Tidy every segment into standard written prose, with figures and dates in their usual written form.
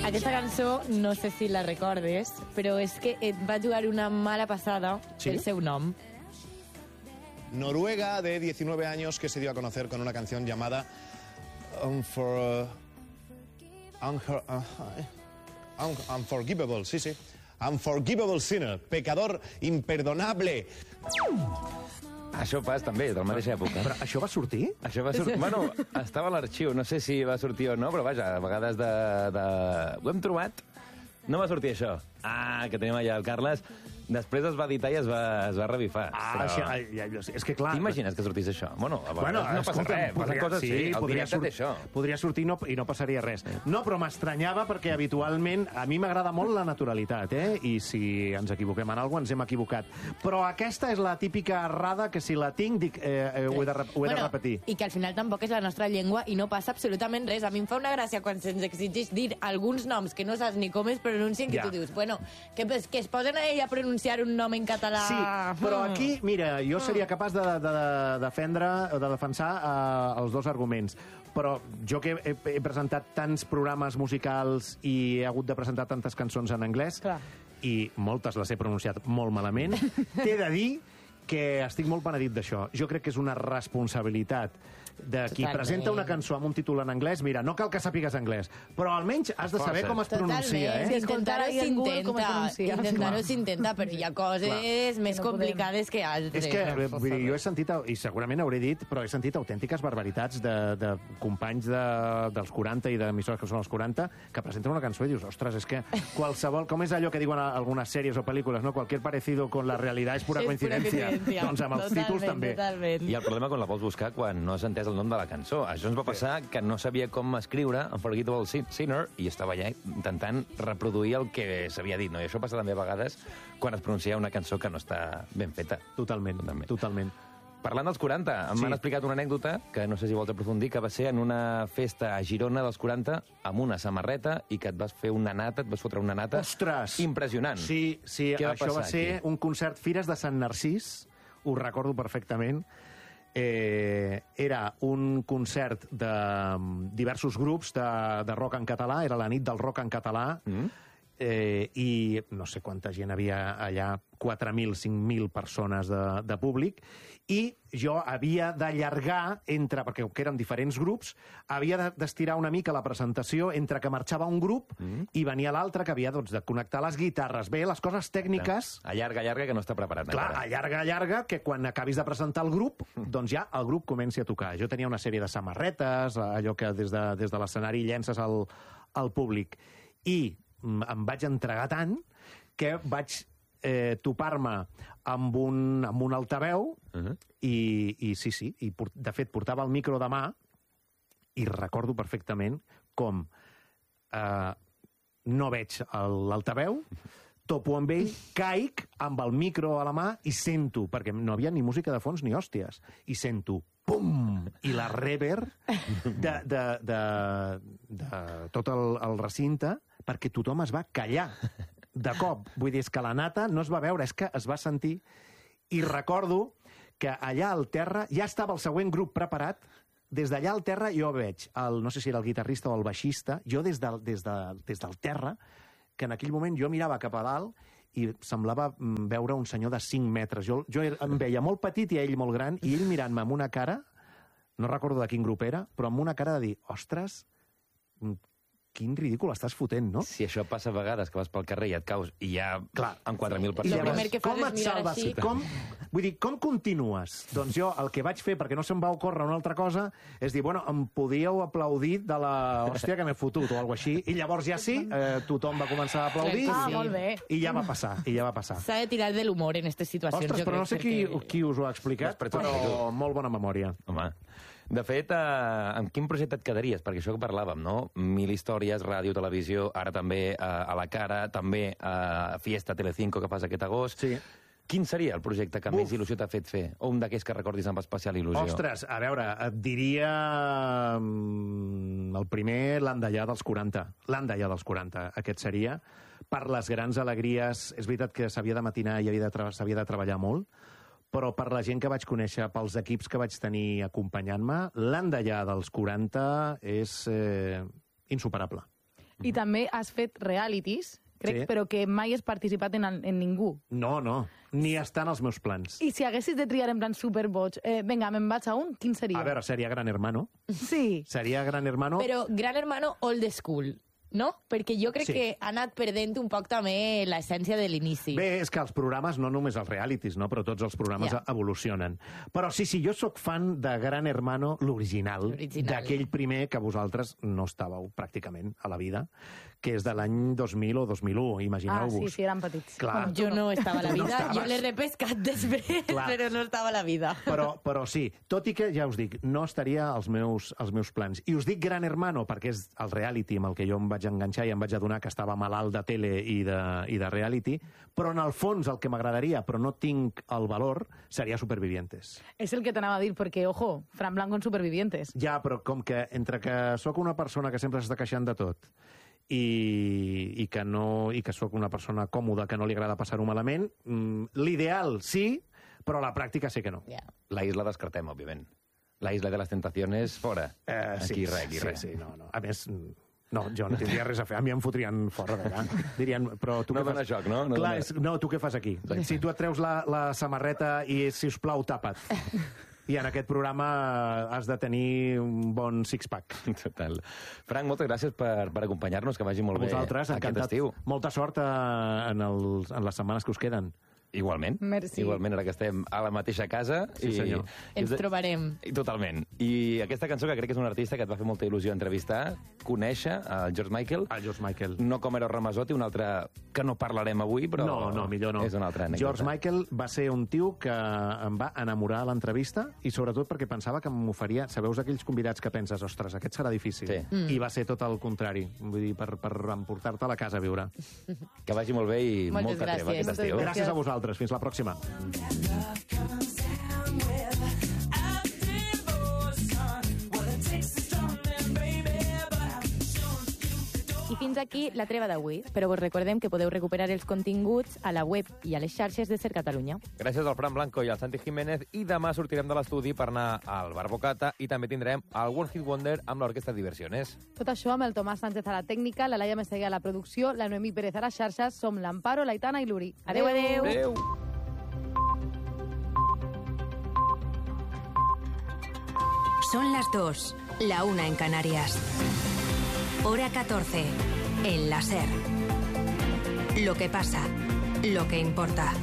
Aquesta cançó, no sé si la recordes, però és que et va jugar una mala passada el seu nom. Noruega, de 19 años, que se dio a conocer con una canción llamada Unforgivable, sí, sí. Unforgivable Sinner, pecador imperdonable. Això pas també, de la mateixa època. Però això va sortir? Això va sortir... Bueno, estava a l'arxiu, no sé si va sortir o no, però vaja, a vegades ho hem trobat. No va sortir això. Ah, que tenim allà el Carles. Després es va editar i es va revifar. Ah, però... és que clar... T'imagines que sortís això? Bueno, a vegades no passa res, passen coses sí, el directe té això. Podria sortir i no passaria res. No, però m'estranyava perquè habitualment a mi m'agrada molt la naturalitat, i si ens equivoquem en alguna cosa ens hem equivocat. Però aquesta és la típica errada que si la tinc dic, ho he de repetir. I que al final tampoc és la nostra llengua i no passa absolutament res. A mi em fa una gràcia quan se'ns exigeix dir alguns noms que no saps ni com es pronuncien, que tu dius, bueno, que es posen a ella a pronunciar un nom en català... Sí, però aquí, mira, jo seria capaç de defendre o de defensar els dos arguments. Però jo que he presentat tants programes musicals i he hagut de presentar tantes cançons en anglès, i moltes les he pronunciat molt malament, t'he de dir que estic molt penedit d'això. Jo crec que és una responsabilitat de qui presenta una cançó amb un títol en anglès. Mira, no cal que sàpigues anglès, però almenys has de saber com es pronuncia. Intentar-ho s'intenta, però hi ha coses més complicades que altres. És que jo he sentit, i segurament hauré dit, però he sentit autèntiques barbaritats de companys dels 40 i d'emissores que són els 40 que presenten una cançó i dius, ostres, és que qualsevol... Com és allò que diuen algunes sèries o pel·lícules, no? Cualquier parecido con la realidad es pura coincidencia. Doncs amb els títols també. I el problema quan la vols buscar quan no has entès el nom de la cançó. Això ens va passar que no sabia com escriure Unforgivable Sinner i estava allà intentant reproduir el que s'havia dit. No? I això passa també a vegades quan es pronuncia una cançó que no està ben feta. Totalment. Parlant dels 40, m'han explicat una anècdota, que no sé si vols aprofundir, que va ser en una festa a Girona dels 40 amb una samarreta i que et vas fer una nata, et vas fotre una nata... Ostres! Impressionant. Sí, això va ser un concert Fires de Sant Narcís, ho recordo perfectament. Era un concert de diversos grups de rock en català, era la nit del rock en català, i no sé quanta gent havia allà, 4.000, 5.000 persones de públic, i jo havia d'allargar perquè eren diferents grups, havia d'estirar una mica la presentació entre que marxava un grup i venia l'altre, que havia de connectar les guitarres. Bé, les coses tècniques... Allarga, que no està preparat. Clar, allarga, que quan acabis de presentar el grup, doncs ja el grup comenci a tocar. Jo tenia una sèrie de samarretes, allò que des de l'escenari llences al públic. I em vaig entregar tant que vaig topar-me amb un altaveu i sí, de fet portava el micro de mà i recordo perfectament com no veig l'altaveu, topo amb ell, caic amb el micro a la mà i sento, perquè no havia ni música de fons ni hòsties, i sento pum! I la reverb de tot el recinte, perquè tothom es va callar de cop. Vull dir, és que la nata no es va veure, és que es va sentir. I recordo que allà al terra ja estava el següent grup preparat. Des d'allà al terra jo veig, no sé si era el guitarrista o el baixista, jo des del terra, que en aquell moment jo mirava cap a dalt i semblava veure un senyor de 5 metres. Jo em veia molt petit i ell molt gran, i ell mirant-me amb una cara, no recordo de quin grup era, però amb una cara de dir, ostres, quin ridícul estàs fotent, no? Si això passa a vegades, que vas pel carrer i et caus i ja amb 4.000 persones... I el primer que fas és mirar així. Vull dir, com continues? Doncs jo el que vaig fer, perquè no se'm va ocórrer una altra cosa, és dir, bueno, em podíeu aplaudir de la hòstia que m'he fotut o alguna així, i llavors ja sí, tothom va començar a aplaudir i ja va passar. S'ha de tirar de l'humor en aquestes situacions. Ostres, però no sé qui us ho ha explicat, però molt bona memòria. Home, de fet, amb quin projecte et quedaries? Perquè això que parlàvem, no? 1000 històries, ràdio, televisió, ara també a la cara, també a Fiesta Telecinco que fas aquest agost. Sí. Quin seria el projecte que més il·lusió t'ha fet fer? O un d'aquells que recordis amb especial il·lusió? Ostres, a veure, et diria el primer, l'Andallà dels 40. L'Andallà dels 40, aquest seria. Per les grans alegries, és veritat que s'havia de matinar i s'havia de treballar molt, però per la gent que vaig conèixer, pels equips que vaig tenir acompanyant-me, l'Andallà dels 40 és insuperable. I també has fet realities, crec, Sí. però que mai has participat en ningú. No, ni està en els meus plans. I si haguessis de triar en plan superboig, vinga, me'n vaig a un, quin seria? A veure, seria Gran Hermano. Sí. Seria Gran Hermano... Però Gran Hermano old school, no? Perquè jo crec Sí. que ha anat perdent un poc també l'essència de l'inici. Bé, és que els programes, no només els realities, no? Però tots els programes Ja. evolucionen. Però sí, jo sóc fan de Gran Hermano, l'original, L'original. d'aquell primer que vosaltres no estàveu pràcticament a la vida, que és de l'any 2000 o 2001, imagineu-vos. Sí, eren petits. Clar. Jo no estava a la Tu no vida, jo estaves. l'he repescat després, Clar. però no estava a la vida. Però sí, tot i que, ja us dic, no estaria als meus plans. I us dic Gran Hermano perquè és el reality amb el que jo em vaig enganxar i em vaig adonar que estava malalt de tele i de reality, però en el fons el que m'agradaria, però no tinc el valor, seria Supervivientes. És el que t'anava a dir, perquè, ojo, Fran Blanco en Supervivientes. Ja, però com que entre que sóc una persona que sempre s'està queixant de tot i que sóc una persona còmoda, que no li agrada passar-ho malament, l'ideal sí, però a la pràctica sé que no. Yeah. La isla descartem, òbviament. La isla de les tentaciones, fora. Aquí res. Sí, no. A més, no, jo no tindria res a fer. A mi em fotrien fora d'allà. Dirien, però tu No què dona fas? joc, no? No Clar, dona- no, tu què fas aquí? Si tu et treus la samarreta i, si us plau, tapa't. I en aquest programa has de tenir un bon six-pack. Total. Frank, moltes gràcies per acompanyar-nos, que vagi molt A vosaltres, bé aquest encantat. estiu. Molta sort en les setmanes que us queden. Igualment. Merci. Igualment, ara que estem a la mateixa casa. Sí, senyor. Ens trobarem. Totalment. I aquesta cançó, que crec que és un artista que et va fer molta il·lusió entrevistar, conèixer, el George Michael. El George Michael. No com era Ramazzotti, un altre que no parlarem avui, però... No, millor no. És una altra anècdota. George Michael va ser un tio que em va enamorar a l'entrevista i sobretot perquè pensava que m'oferia... Sabeus aquells convidats que penses, ostres, aquest serà difícil. Sí. I va ser tot el contrari. Vull dir, per emportar-te a la casa a viure. Que vagi molt bé i Moltes molta treva gràcies. aquest estiu. Gràcies a vosaltres. Fins la pròxima. I fins aquí la treva d'avui, però vos recordem que podeu recuperar els continguts a la web i a les xarxes de Ser Catalunya. Gràcies al Fran Blanco i al Santi Jiménez, i demà sortirem de l'estudi per anar al Bar Bocata i també tindrem el One Hit Wonder amb l'Orquestra Diversiones. Tot això amb el Tomàs Sánchez a la tècnica, la Laia Mesteguer a la producció, la Noemí Pérez a les xarxes, som l'Amparo, l'Aitana i l'Uri. Adéu, adéu. Adéu! Son las 2, la 1 en Canarias. Hora 14, en la SER. Lo que pasa, lo que importa.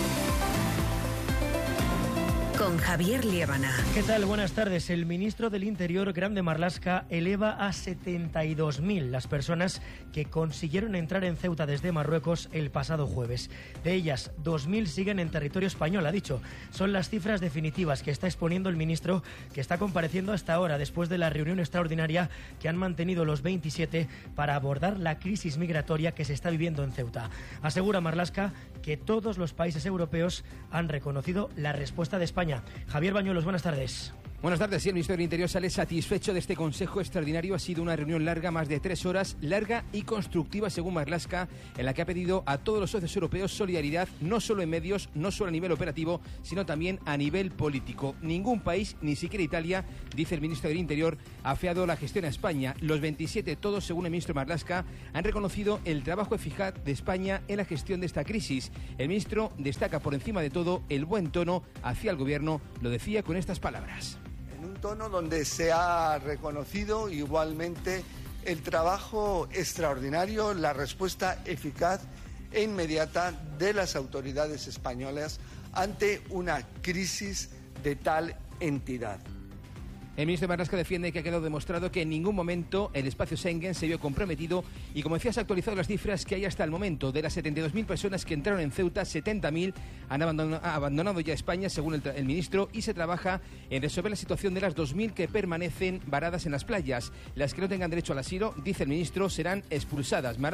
Con Javier Liébana. ¿Qué tal? Buenas tardes. El ministro del Interior, Grande Marlaska, eleva a 72.000 las personas que consiguieron entrar en Ceuta desde Marruecos el pasado jueves. De ellas, 2.000 siguen en territorio español, ha dicho. Son las cifras definitivas que está exponiendo el ministro, que está compareciendo hasta ahora después de la reunión extraordinaria que han mantenido los 27 para abordar la crisis migratoria que se está viviendo en Ceuta. Asegura Marlaska que todos los países europeos han reconocido la respuesta de España. Javier Bañuelos, buenas tardes. Buenas tardes. Sí, el Ministerio del Interior sale satisfecho de este Consejo Extraordinario. Ha sido una reunión larga, más de 3 horas, larga y constructiva, según Marlaska, en la que ha pedido a todos los socios europeos solidaridad, no solo en medios, no solo a nivel operativo, sino también a nivel político. Ningún país, ni siquiera Italia, dice el Ministro del Interior, ha afeado la gestión a España. Los 27, todos, según el ministro Marlaska, han reconocido el trabajo eficaz de España en la gestión de esta crisis. El ministro destaca, por encima de todo, el buen tono hacia el gobierno. Lo decía con estas palabras. En un tono donde se ha reconocido igualmente el trabajo extraordinario, la respuesta eficaz e inmediata de las autoridades españolas ante una crisis de tal entidad. El ministro Marlaska defiende que ha quedado demostrado que en ningún momento el espacio Schengen se vio comprometido y, como decía, se ha actualizado las cifras que hay hasta el momento. De las 72.000 personas que entraron en Ceuta, 70.000 han abandonado ya España, según el ministro, y se trabaja en resolver la situación de las 2.000 que permanecen varadas en las playas. Las que no tengan derecho al asilo, dice el ministro, serán expulsadas.